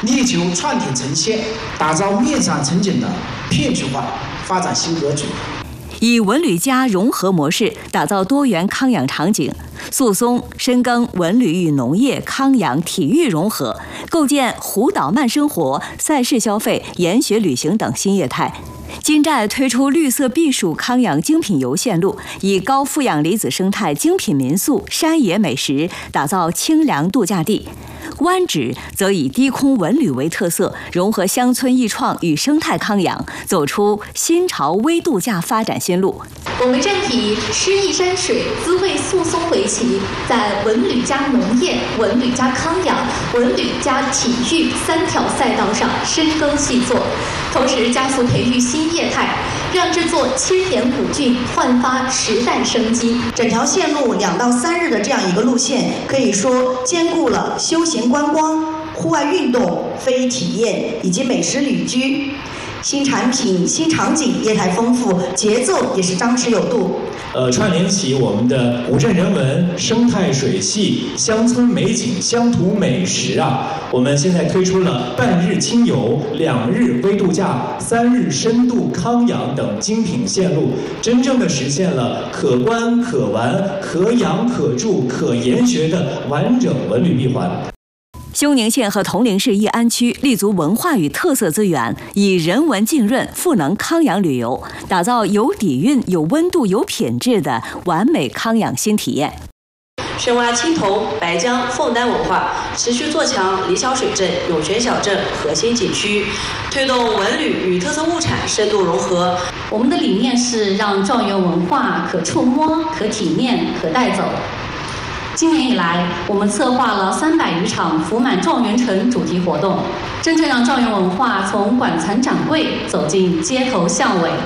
力求创点成线，打造面上成景的片区化发展新格局。 以文旅加融合模式打造多元康养场景，诉松深耕文旅与农业、康养、体育融合，构建湖岛慢生活、赛事消费、研学旅行等新业态。金寨推出绿色避暑康养精品游线路，以高负氧离子生态精品民宿、山野美食打造清凉度假地。湾址则以低空文旅为特色，融合乡村艺创与生态康养，走出新潮微度假发展新路。 我们正以诗意山水、滋味诉松为旗，在文旅加农业、文旅加康养、文旅加体育3条赛道上深耕细作，同时加速培育新业态，让这座千年古郡焕发时代生机。 整条线路2到3日的这样一个路线，可以说兼顾了休闲观光、户外运动、非遗体验以及美食旅居。新产品、新场景业态丰富，节奏也是张弛有度。 串联起我们的古镇人文、生态水系、乡村美景、乡土美食啊，我们现在推出了半日轻游、2日微度假、3日深度康养等精品线路，真正的实现了可观、可玩、可养、可住、可研学的完整文旅闭环。 休宁县和铜陵市义安区立足文化与特色资源，以人文浸润、赋能康养旅游，打造有底蕴、有温度、有品质的完美康养新体验。 深挖青铜、白江、凤丹文化，持续做强离小水镇、涌泉小镇核心景区，推动文旅与特色物产深度融合。 我们的理念是让状元文化可触摸、可体验、可带走。今年以来，我们策划了300余场福满状元城主题活动，真正让状元文化从馆藏掌柜走进街头巷尾。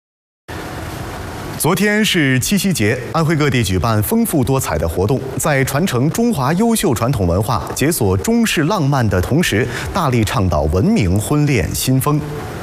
昨天是七夕节，安徽各地举办丰富多彩的活动，在传承中华优秀传统文化、解锁中式浪漫的同时，大力倡导文明婚恋新风。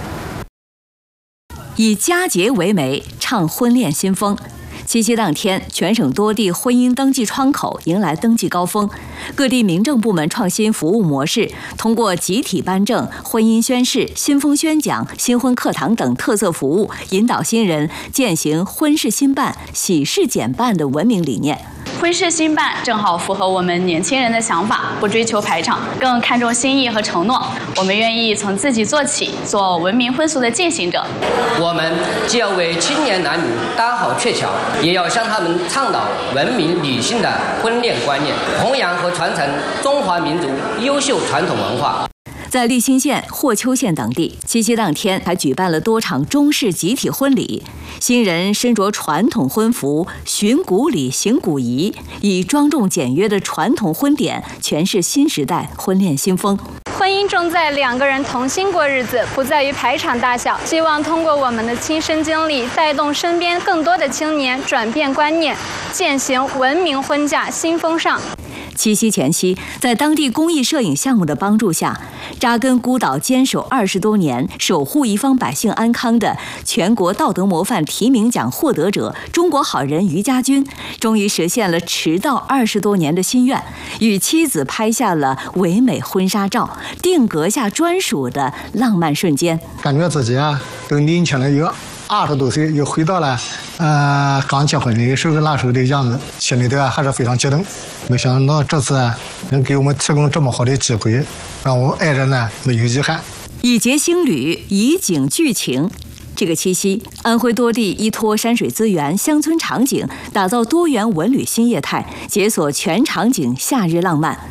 以佳节为媒，倡婚恋新风。七夕当天，全省多地婚姻登记窗口迎来登记高峰，各地民政部门创新服务模式，通过集体颁证、婚姻宣誓、新风宣讲、新婚课堂等特色服务，引导新人践行婚事新办、喜事简办的文明理念。 婚事新办正好符合我们年轻人的想法，不追求排场，更看重心意和承诺。我们愿意从自己做起，做文明婚俗的践行者。 我们既要为青年男女搭好鹊桥，也要向他们倡导文明理性的婚恋观念，弘扬和传承中华民族优秀传统文化。 在利兴县、霍邱县等地，七夕当天还举办了多场中式集体婚礼，新人身着传统婚服，循古礼行古仪，以庄重简约的传统婚典诠释新时代婚恋新风。 婚姻重在2个人同心过日子，不在于排场大小。希望通过我们的亲身经历，带动身边更多的青年转变观念，践行文明婚嫁新风尚。 七夕前夕，在当地公益摄影项目的帮助下，扎根孤岛坚守20多年、守护一方百姓安康的全国道德模范提名奖获得者中国好人于家军，终于实现了迟到20多年的心愿，与妻子拍下了唯美婚纱照，定格下专属的浪漫瞬间。 感觉自己都年轻了有20多岁，又回到了刚结婚的时候那时候的样子，心里头还是非常激动。没想到这次能给我们提供这么好的机会，让我们爱人呢没有遗憾。 以节兴旅，以景聚情。这个七夕，安徽多地依托山水资源、乡村场景，打造多元文旅新业态，解锁全场景夏日浪漫。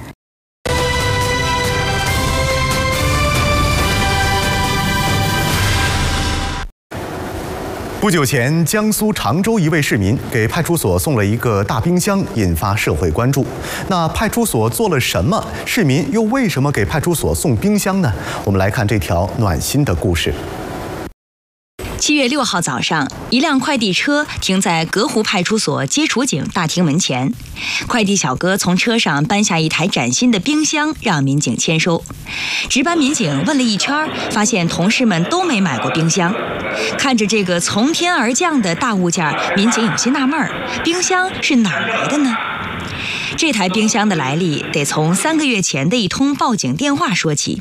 不久前，江苏常州一位市民给派出所送了一个大冰箱，引发社会关注。那派出所做了什么？市民又为什么给派出所送冰箱呢？我们来看这条暖心的故事。 7月6号早上，一辆快递车停在隔湖派出所接处井大厅门前，快递小哥从车上搬下一台崭新的冰箱，让民警签收。值班民警问了一圈，发现同事们都没买过冰箱。看着这个从天而降的大物件，民警有些纳闷儿，冰箱是哪儿来的呢？这台冰箱的来历得从3个月前的一通报警电话说起。